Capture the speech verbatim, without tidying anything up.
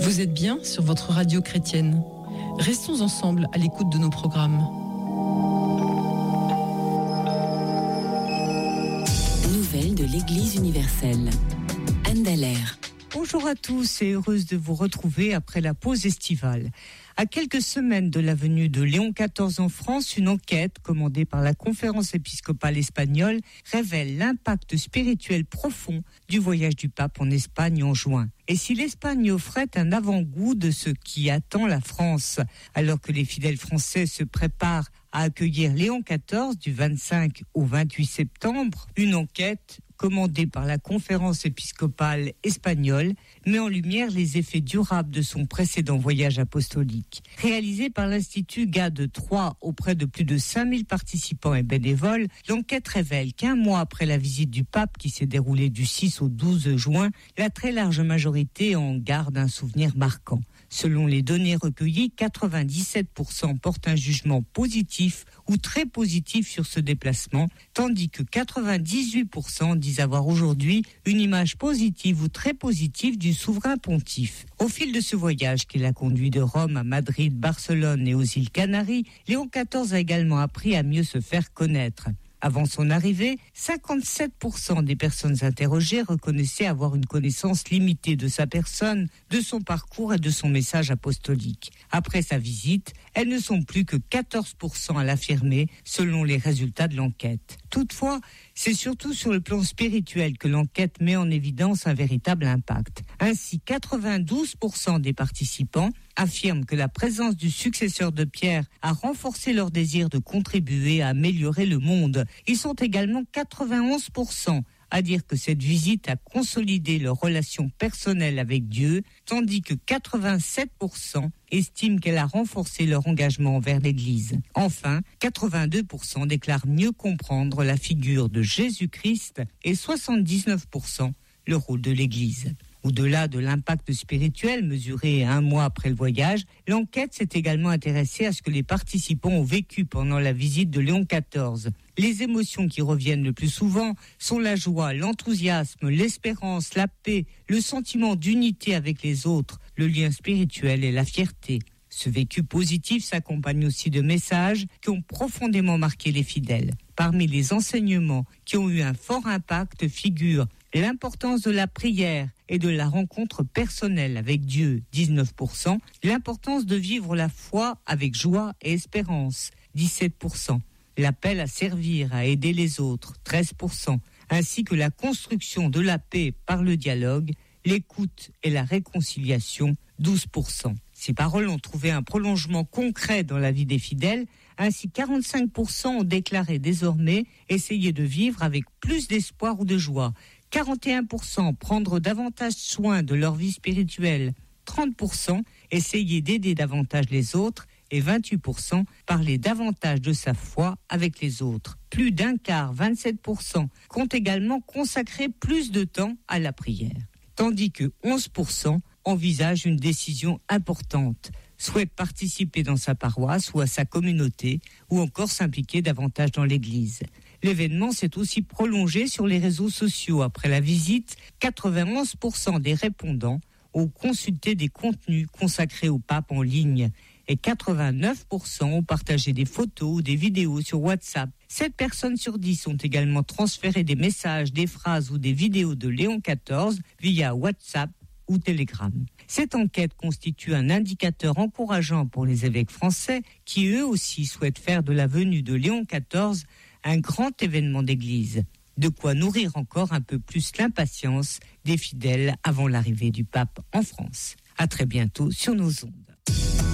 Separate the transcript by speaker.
Speaker 1: Vous êtes bien sur votre radio chrétienne. Restons ensemble à l'écoute de nos programmes.
Speaker 2: Nouvelles de l'Église universelle. Anne Dallaire.
Speaker 3: Bonjour à tous et heureuse de vous retrouver après la pause estivale. À quelques semaines de la venue de Léon quatorze en France, une enquête commandée par la Conférence épiscopale espagnole révèle l'impact spirituel profond du voyage du pape en Espagne en juin. Et si l'Espagne offrait un avant-goût de ce qui attend la France, alors que les fidèles français se préparent à accueillir Léon quatorze du vingt-cinq au vingt-huit septembre, une enquête commandée par la Conférence épiscopale espagnole met en lumière les effets durables de son précédent voyage apostolique. Réalisée par l'Institut Gade trois auprès de plus de cinq mille participants et bénévoles, l'enquête révèle qu'un mois après la visite du pape qui s'est déroulée du six au douze juin, la très large majorité en garde un souvenir marquant. Selon les données recueillies, quatre-vingt-dix-sept pour cent portent un jugement positif ou très positif sur ce déplacement, tandis que quatre-vingt-dix-huit pour cent disent avoir aujourd'hui une image positive ou très positive du souverain pontife. Au fil de ce voyage qui l'a conduit de Rome à Madrid, Barcelone et aux îles Canaries, Léon quatorze a également appris à mieux se faire connaître. Avant son arrivée, cinquante-sept pour cent des personnes interrogées reconnaissaient avoir une connaissance limitée de sa personne, de son parcours et de son message apostolique. Après sa visite, elles ne sont plus que quatorze pour cent à l'affirmer, selon les résultats de l'enquête. Toutefois, c'est surtout sur le plan spirituel que l'enquête met en évidence un véritable impact. Ainsi, quatre-vingt-douze pour cent des participants affirment que la présence du successeur de Pierre a renforcé leur désir de contribuer à améliorer le monde. Ils sont également quatre-vingt-onze pour cent à dire que cette visite a consolidé leur relation personnelle avec Dieu, tandis que quatre-vingt-sept pour cent estiment qu'elle a renforcé leur engagement envers l'Église. Enfin, quatre-vingt-deux pour cent déclarent mieux comprendre la figure de Jésus-Christ et soixante-dix-neuf pour cent le rôle de l'Église. Au-delà de l'impact spirituel mesuré un mois après le voyage, l'enquête s'est également intéressée à ce que les participants ont vécu pendant la visite de Léon quatorze. Les émotions qui reviennent le plus souvent sont la joie, l'enthousiasme, l'espérance, la paix, le sentiment d'unité avec les autres, le lien spirituel et la fierté. Ce vécu positif s'accompagne aussi de messages qui ont profondément marqué les fidèles. Parmi les enseignements qui ont eu un fort impact figurent l'importance de la prière et de la rencontre personnelle avec Dieu, dix-neuf pour cent, l'importance de vivre la foi avec joie et espérance, dix-sept pour cent, l'appel à servir, à aider les autres, treize pour cent, ainsi que la construction de la paix par le dialogue, l'écoute et la réconciliation, douze pour cent. Ces paroles ont trouvé un prolongement concret dans la vie des fidèles, ainsi quarante-cinq pour cent ont déclaré désormais essayer de vivre avec plus d'espoir ou de joie, quarante et un pour cent prendre davantage soin de leur vie spirituelle, trente pour cent essayer d'aider davantage les autres et vingt-huit pour cent parler davantage de sa foi avec les autres. Plus d'un quart, vingt-sept pour cent, comptent également consacrer plus de temps à la prière, tandis que onze pour cent envisagent une décision importante, souhaitent participer dans sa paroisse ou à sa communauté, ou encore s'impliquer davantage dans l'Église. L'événement s'est aussi prolongé sur les réseaux sociaux. Après la visite, quatre-vingt-onze pour cent des répondants ont consulté des contenus consacrés au pape en ligne et quatre-vingt-neuf pour cent ont partagé des photos ou des vidéos sur WhatsApp. sept personnes sur dix ont également transféré des messages, des phrases ou des vidéos de Léon quatorze via WhatsApp ou Telegram. Cette enquête constitue un indicateur encourageant pour les évêques français qui eux aussi souhaitent faire de la venue de Léon quatorze un grand événement d'église. De quoi nourrir encore un peu plus l'impatience des fidèles avant l'arrivée du pape en France. À très bientôt sur nos ondes.